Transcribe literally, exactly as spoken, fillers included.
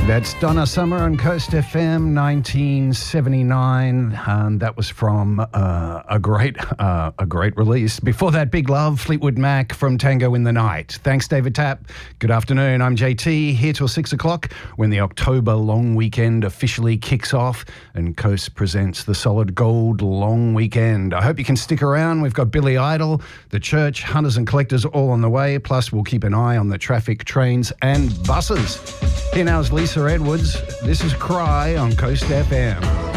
That's Donna Summer on Coast F M, nineteen seventy-nine, and that was from uh, a great uh, a great release. Before that, Big Love, Fleetwood Mac from Tango in the Night. Thanks, David Tapp. Good afternoon, I'm J T, here till six o'clock when the October long weekend officially kicks off and Coast presents the Solid Gold Long Weekend. I hope you can stick around. We've got Billy Idol, the church, Hunters and Collectors all on the way, plus we'll keep an eye on the traffic, trains and buses. Here now is Lisa Edwards. This is Cry on Coast F M.